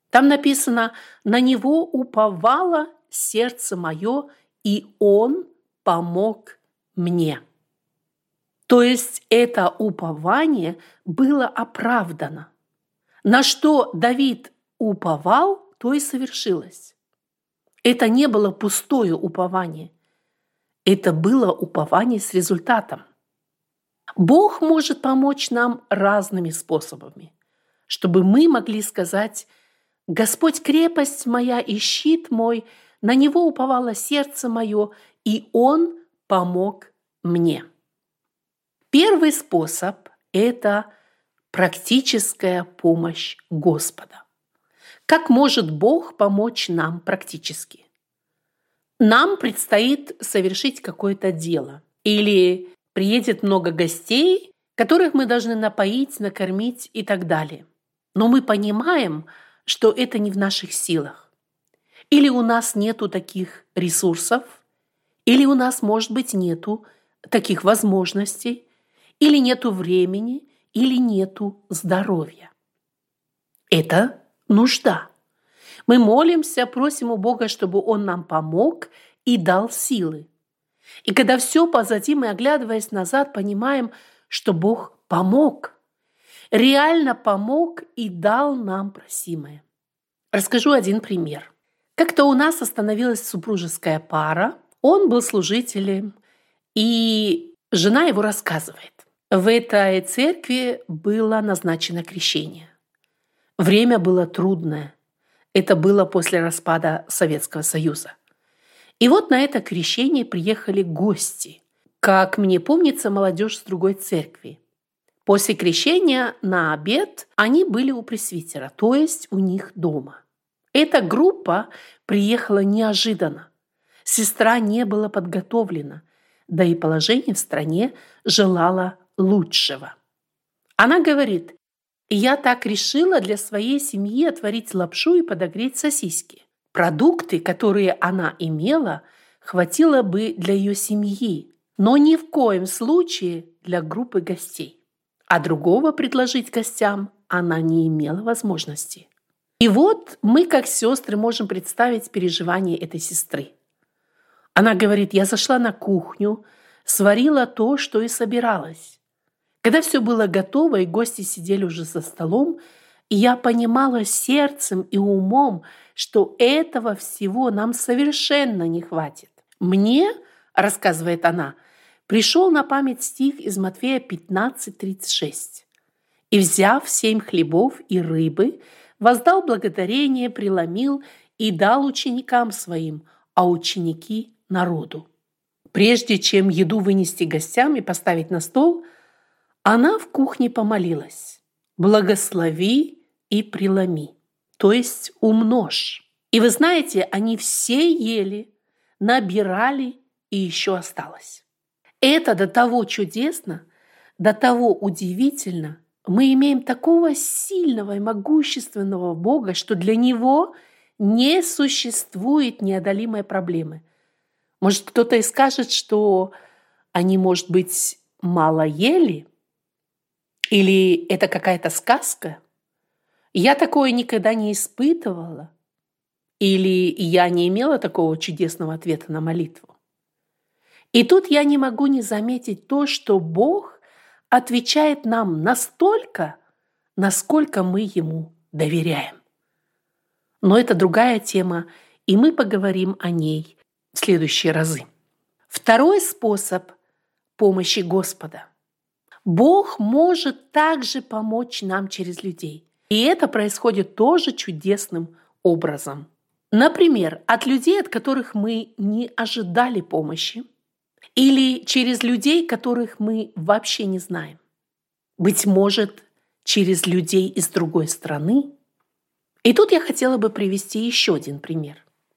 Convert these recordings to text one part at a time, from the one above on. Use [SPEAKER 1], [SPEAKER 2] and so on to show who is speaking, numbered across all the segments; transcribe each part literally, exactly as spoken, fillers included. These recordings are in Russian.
[SPEAKER 1] Там написано: «На Него уповало сердце мое, и Он помог мне». То есть это упование было оправдано. На что Давид уповал, то и совершилось. Это не было пустое упование. Это было упование с результатом. Бог может помочь нам разными способами, чтобы мы могли сказать: «Господь, крепость моя и щит мой, на Него уповало сердце мое, и Он помог мне». Первый способ – это практическая помощь Господа. Как может Бог помочь нам практически? Нам предстоит совершить какое-то дело. Или приедет много гостей, которых мы должны напоить, накормить и так далее. Но мы понимаем, что это не в наших силах. Или у нас нету таких ресурсов, или у нас, может быть, нету таких возможностей, или нету времени, или нету здоровья. Это нужда. Мы молимся, просим у Бога, чтобы Он нам помог и дал силы. И когда все позади, мы, оглядываясь назад, понимаем, что Бог помог. Реально помог и дал нам просимое. Расскажу один пример. Как-то у нас остановилась супружеская пара. Он был служителем, и жена его рассказывает. В этой церкви было назначено крещение. Время было трудное. Это было после распада Советского Союза. И вот на это крещение приехали гости. Как мне помнится, молодежь с другой церкви. После крещения на обед они были у пресвитера, то есть у них дома. Эта группа приехала неожиданно. Сестра не была подготовлена, да и положение в стране желало лучшего. Она говорит: «Я так решила для своей семьи отварить лапшу и подогреть сосиски. Продукты, которые она имела, хватило бы для ее семьи, но ни в коем случае для группы гостей. А другого предложить гостям она не имела возможности». И вот мы, как сестры, можем представить переживания этой сестры. Она говорит: «Я зашла на кухню, сварила то, что и собиралась. Когда все было готово и гости сидели уже за столом, и я понимала сердцем и умом, что этого всего нам совершенно не хватит. Мне, — рассказывает она, — пришел на память стих из Матфея пятнадцать тридцать шесть. «И, взяв семь хлебов и рыбы, воздал благодарение, преломил и дал ученикам своим, а ученики — народу». Прежде чем еду вынести гостям и поставить на стол, она в кухне помолилась: «Благослови и преломи», то есть умножь. И вы знаете, они все ели, набирали, и еще осталось. Это до того чудесно, до того удивительно. Мы имеем такого сильного и могущественного Бога, что для Него не существует неодолимой проблемы. Может, кто-то и скажет, что они, может быть, мало ели? Или это какая-то сказка? Я такое никогда не испытывала. Или я не имела такого чудесного ответа на молитву. И тут я не могу не заметить то, что Бог отвечает нам настолько, насколько мы Ему доверяем. Но это другая тема, и мы поговорим о ней в следующие разы. Второй способ помощи Господа. Бог может также помочь нам через людей. И это происходит тоже чудесным образом. Например, от людей, от которых мы не ожидали помощи, или через людей, которых мы вообще не знаем. Быть может, через людей из другой страны. И тут я хотела бы привести еще один пример.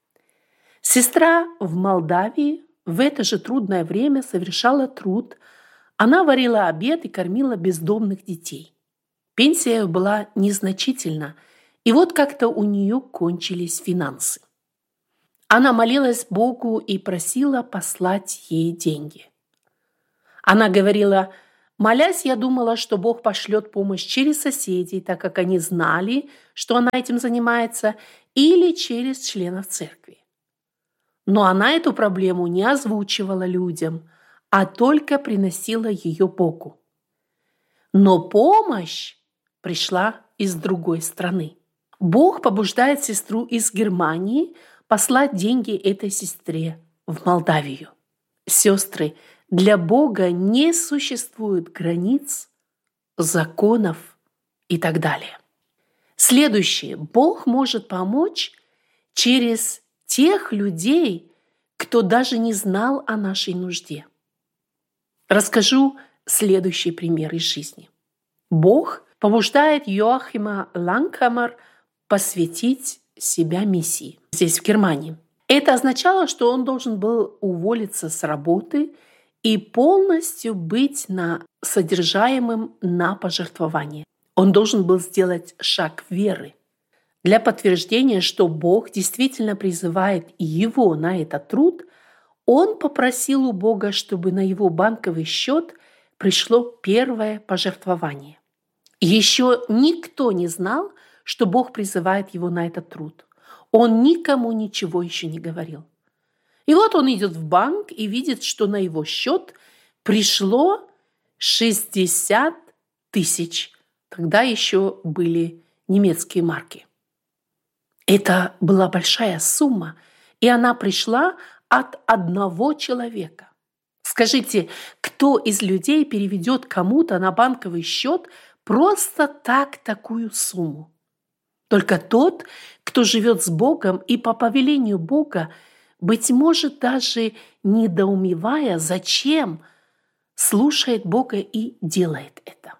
[SPEAKER 1] Сестра в Молдавии в это же трудное время совершала труд. Она варила обед и кормила бездомных детей. Пенсия ее была незначительна, и вот как-то у нее кончились финансы. Она молилась Богу и просила послать ей деньги. Она говорила: Молясь, я думала, что Бог пошлет помощь через соседей, так как они знали, что она этим занимается, или через членов церкви. Но она эту проблему не озвучивала людям, а только приносила ее Богу. Но помощь пришла из другой страны. Бог побуждает сестру из Германии послать деньги этой сестре в Молдавию. Сестры, для Бога не существует границ, законов и так далее. Следующее. Бог может помочь через тех людей, кто даже не знал о нашей нужде. Расскажу следующий пример из жизни. Бог побуждает Йоахима Лангхаммер посвятить себя миссии здесь, в Германии. Это означало, что он должен был уволиться с работы и полностью быть на содержаемым на пожертвование. Он должен был сделать шаг веры для подтверждения, что Бог действительно призывает его на этот труд. Он попросил у Бога, чтобы на его банковый счет пришло первое пожертвование. Еще никто не знал, что Бог призывает его на этот труд. Он никому ничего еще не говорил. И вот он идет в банк и видит, что на его счет пришло шестьдесят тысяч. Тогда еще были немецкие марки. Это была большая сумма, и она пришла от одного человека. Скажите, кто из людей переведет кому-то на банковый счет просто так такую сумму? Только тот, кто живет с Богом и по повелению Бога, быть может, даже недоумевая, зачем, слушает Бога и делает это.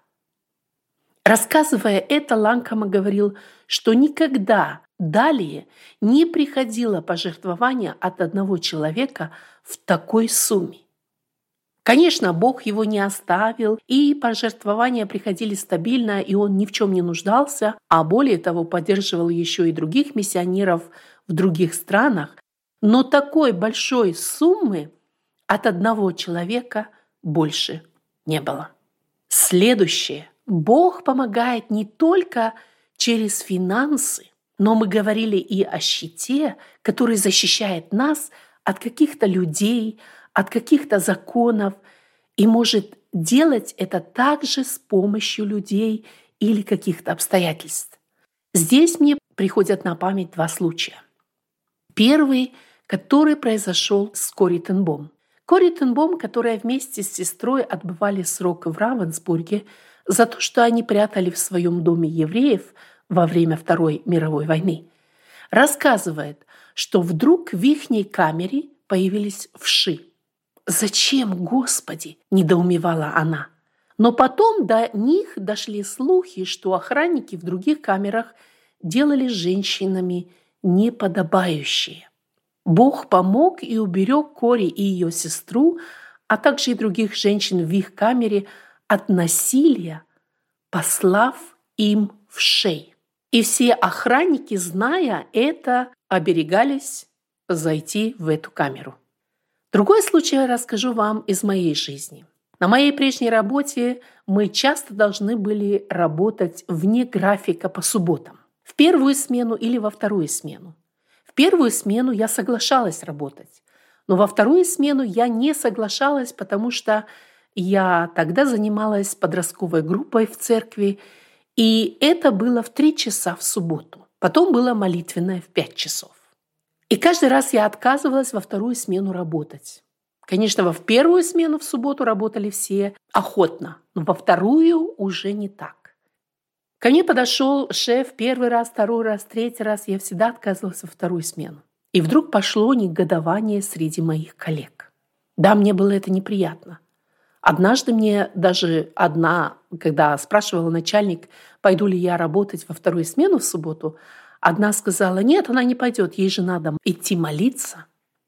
[SPEAKER 1] Рассказывая это, Лангхаммер говорил, что никогда далее не приходило пожертвование от одного человека в такой сумме. Конечно, Бог его не оставил, и пожертвования приходили стабильно, и он ни в чем не нуждался, а более того, поддерживал еще и других миссионеров в других странах. Но такой большой суммы от одного человека больше не было. Следующее. Бог помогает не только через финансы, но мы говорили и о щите, который защищает нас от каких-то людей, от каких-то законов, и может делать это также с помощью людей или каких-то обстоятельств. Здесь мне приходят на память два случая. Первый, который произошел с Кори Тен Бом. Кори Тен Бом, которая вместе с сестрой отбывали срок в Равенсбурге за то, что они прятали в своем доме евреев во время Второй мировой войны, рассказывает, что вдруг в ихней камере появились вши. «Зачем, Господи?» – недоумевала она. Но потом до них дошли слухи, что охранники в других камерах делали с женщинами неподобающее. Бог помог и уберег Кори и ее сестру, а также и других женщин в их камере от насилия, послав им вшей. И все охранники, зная это, оберегались зайти в эту камеру. Другой случай я расскажу вам из моей жизни. На моей прежней работе мы часто должны были работать вне графика по субботам. В первую смену или во вторую смену. В первую смену я соглашалась работать, но во вторую смену я не соглашалась, потому что я тогда занималась подростковой группой в церкви, и это было в три часа в субботу. Потом было молитвенное в пять часов. И каждый раз я отказывалась во вторую смену работать. Конечно, во в первую смену в субботу работали все охотно, но во вторую уже не так. Ко мне подошел шеф первый раз, второй раз, третий раз. Я всегда отказывалась во вторую смену. И вдруг пошло негодование среди моих коллег. Да, мне было это неприятно. Однажды мне даже одна, когда спрашивала начальник, пойду ли я работать во вторую смену в субботу, одна сказала, нет, она не пойдет, ей же надо идти молиться.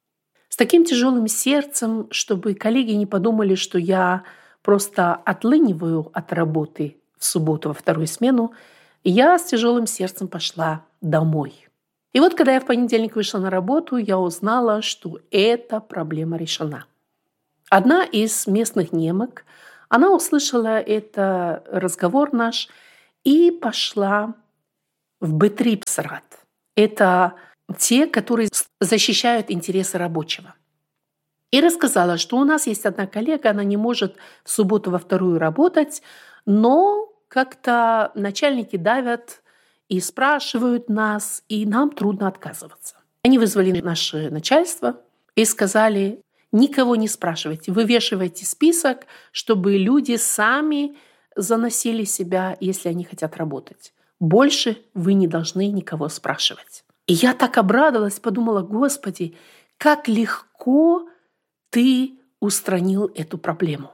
[SPEAKER 1] С таким тяжелым сердцем, чтобы коллеги не подумали, что я просто отлыниваю от работы в субботу во вторую смену, я с тяжелым сердцем пошла домой. И вот, когда я в понедельник вышла на работу, я узнала, что эта проблема решена. Одна из местных немок, Она услышала это разговор наш и пошла в Бетрипсрат. Это те, которые защищают интересы рабочего. И рассказала, что у нас есть одна коллега, она не может в субботу во вторую работать, но как-то начальники давят и спрашивают нас, и нам трудно отказываться. Они вызвали наше начальство и сказали: никого не спрашивайте, вывешивайте список, чтобы люди сами заносили себя, если они хотят работать. Больше вы не должны никого спрашивать. И я так обрадовалась, подумала: Господи, как легко Ты устранил эту проблему.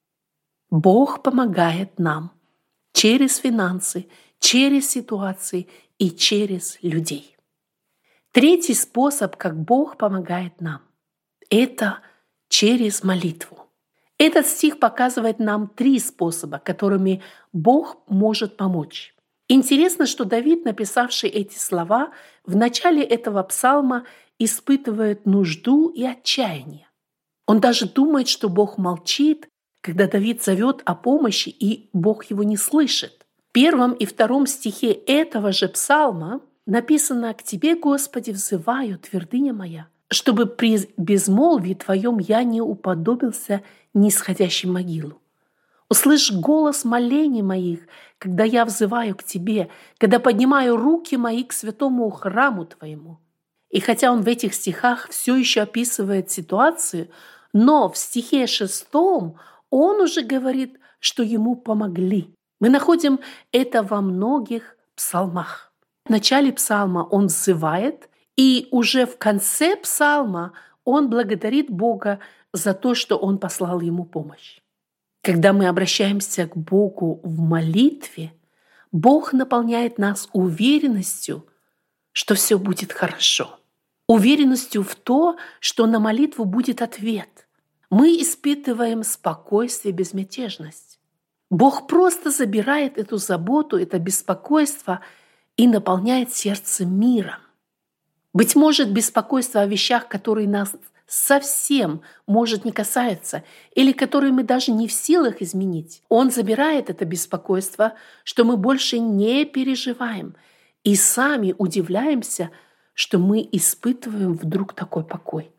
[SPEAKER 1] Бог помогает нам через финансы, через ситуации и через людей. Третий способ, как Бог помогает нам, это через молитву. Этот стих показывает нам три способа, которыми Бог может помочь. Интересно, что Давид, написавший эти слова, в начале этого псалма испытывает нужду и отчаяние. Он даже думает, что Бог молчит, когда Давид зовет о помощи, и Бог его не слышит. В первом и втором стихе этого же псалма написано: «К Тебе, Господи, взываю, твердыня моя, чтобы при безмолвии Твоем я не уподобился нисходящей могилу. Услышь голос молений моих, когда я взываю к Тебе, когда поднимаю руки мои к святому храму Твоему». И хотя он в этих стихах все еще описывает ситуацию, но в стихе шестом он уже говорит, что ему помогли. Мы находим это во многих псалмах. В начале псалма он взывает, и уже в конце псалма он благодарит Бога за то, что он послал ему помощь. Когда мы обращаемся к Богу в молитве, Бог наполняет нас уверенностью, что все будет хорошо. Уверенностью в то, что на молитву будет ответ. Мы испытываем спокойствие, безмятежность. Бог просто забирает эту заботу, это беспокойство и наполняет сердце миром. Быть может, беспокойство о вещах, которые нас совсем, может, не касаются, или которые мы даже не в силах изменить. Он забирает это беспокойство, что мы больше не переживаем, и сами удивляемся, что мы испытываем вдруг такой покой.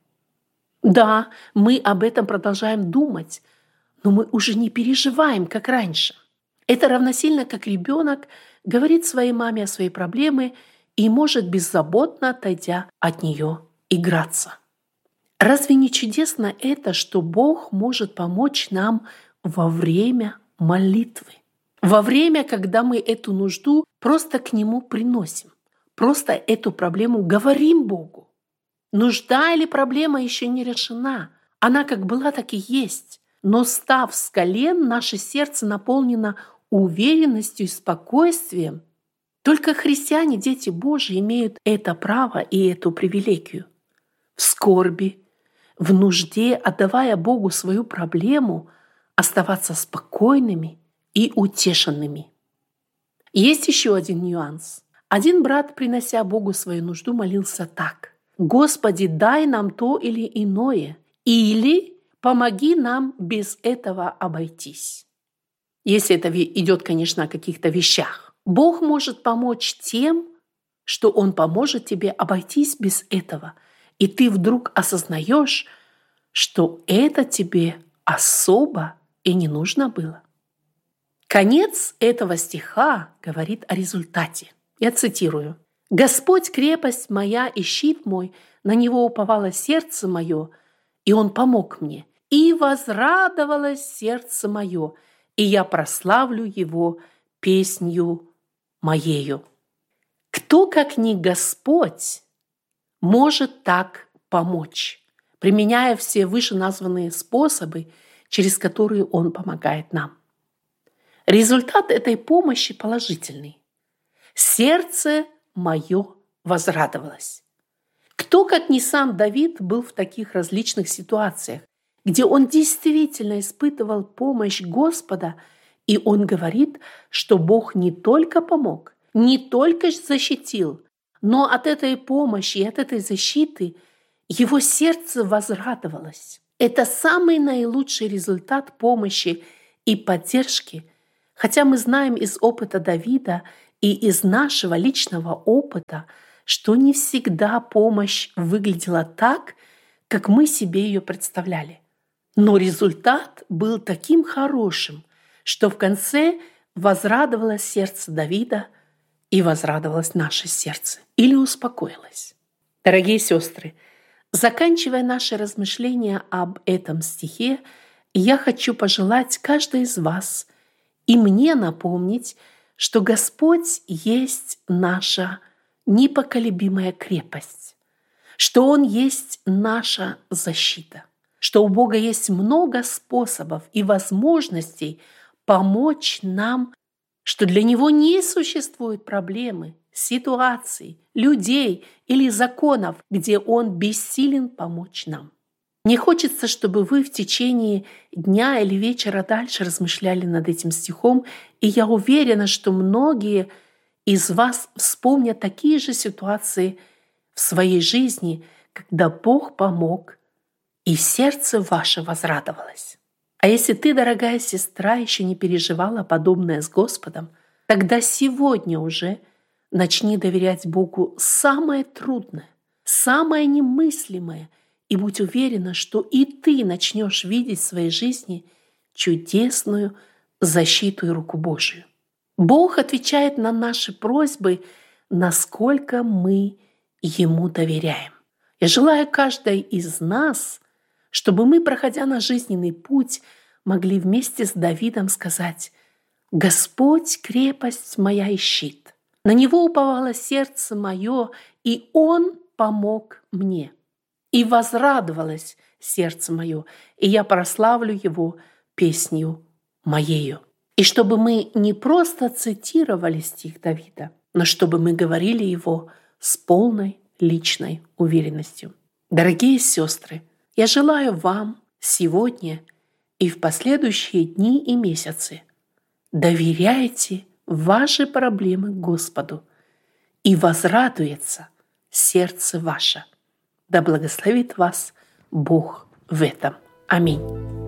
[SPEAKER 1] Да, мы об этом продолжаем думать, но мы уже не переживаем, как раньше. Это равносильно, как ребенок говорит своей маме о своей проблеме и может беззаботно, отойдя от нее, играться. Разве не чудесно это, что Бог может помочь нам во время молитвы? Во время, когда мы эту нужду просто к Нему приносим, просто эту проблему говорим Богу. Нужда или проблема еще не решена. Она как была, так и есть. Но став с колен, наше сердце наполнено уверенностью и спокойствием. Только христиане, дети Божьи, имеют это право и эту привилегию. В скорби, в нужде, отдавая Богу свою проблему, оставаться спокойными и утешенными. Есть еще один нюанс. Один брат, принося Богу свою нужду, молился так: «Господи, дай нам то или иное, или помоги нам без этого обойтись». Если это идет, конечно, о каких-то вещах. Бог может помочь тем, что Он поможет тебе обойтись без этого. И ты вдруг осознаешь, что это тебе особо и не нужно было. Конец этого стиха говорит о результате. Я цитирую: «Господь, крепость моя и щит мой, на Него уповало сердце мое, и Он помог мне. И возрадовалось сердце мое, и я прославлю Его песнью моею». Кто, как не Господь, может так помочь, применяя все вышеназванные способы, через которые Он помогает нам? Результат этой помощи положительный. Сердце мое возрадовалось. Кто, как не сам Давид, был в таких различных ситуациях, где он действительно испытывал помощь Господа, и он говорит, что Бог не только помог, не только защитил, но от этой помощи и от этой защиты его сердце возрадовалось. Это самый наилучший результат помощи и поддержки, хотя мы знаем из опыта Давида и из нашего личного опыта, что не всегда помощь выглядела так, как мы себе ее представляли. Но результат был таким хорошим, что в конце возрадовалось сердце Давида и возрадовалось наше сердце или успокоилось. Дорогие сестры, заканчивая наши размышления об этом стихе, я хочу пожелать каждой из вас и мне напомнить, что Господь есть наша непоколебимая крепость, что Он есть наша защита, что у Бога есть много способов и возможностей помочь нам, что для Него не существует проблемы, ситуаций, людей или законов, где Он бессилен помочь нам. Мне хочется, чтобы вы в течение дня или вечера дальше размышляли над этим стихом, и я уверена, что многие из вас вспомнят такие же ситуации в своей жизни, когда Бог помог, и сердце ваше возрадовалось. А если ты, дорогая сестра, еще не переживала подобное с Господом, тогда сегодня уже начни доверять Богу самое трудное, самое немыслимое, и будь уверена, что и ты начнешь видеть в своей жизни чудесную защиту и руку Божию. Бог отвечает на наши просьбы, насколько мы Ему доверяем. Я желаю каждой из нас, чтобы мы, проходя на жизненный путь, могли вместе с Давидом сказать: «Господь, крепость моя и щит. На Него уповало сердце мое, и Он помог мне. И возрадовалось сердце мое, и я прославлю Его песнью моею». И чтобы мы не просто цитировали стих Давида, но чтобы мы говорили его с полной личной уверенностью. Дорогие сестры, я желаю вам сегодня и в последующие дни и месяцы доверяйте ваши проблемы Господу, и возрадуется сердце ваше. Да благословит вас Бог в этом. Аминь.